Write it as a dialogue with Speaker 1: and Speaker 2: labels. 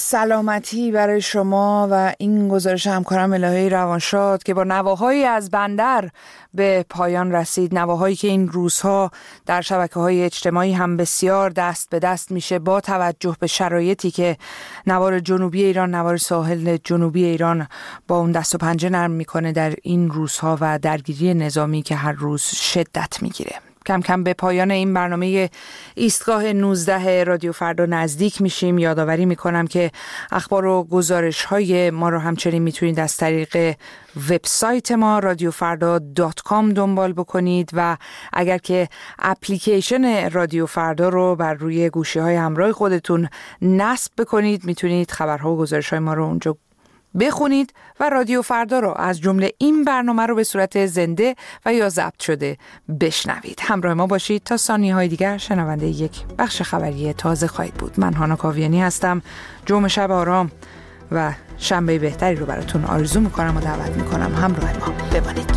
Speaker 1: سلامتی برای شما و این گزارش همکارم الهی روانشاد که با نواهایی از بندر به پایان رسید. نواهایی که این روزها در شبکه‌های اجتماعی هم بسیار دست به دست میشه با توجه به شرایطی که نوار جنوبی ایران، نوار ساحل جنوبی ایران با اون دست و پنجه نرم میکنه در این روزها و درگیری نظامی که هر روز شدت میگیره. کم کم به پایان این برنامه ایستگاه 19 رادیو فردا نزدیک میشیم. یادآوری میکنم که اخبار و گزارش های ما رو همچنین میتونید از طریق وبسایت ما radiofrda.com دنبال بکنید و اگر که اپلیکیشن رادیو فردا رو بر روی گوشی های همراه خودتون نصب بکنید میتونید خبرها و گزارش های ما رو اونجا بخونید و رادیو فردا رو از جمله این برنامه رو به صورت زنده و یا ضبط شده بشنوید. همراه ما باشید تا ثانیه‌های دیگر شنونده یک بخش خبری تازه خواهید بود. من هانا کاویانی هستم. جمعه شب آرام و شنبه بهتری رو براتون آرزو میکنم و دعوت میکنم همراه ما بمانید.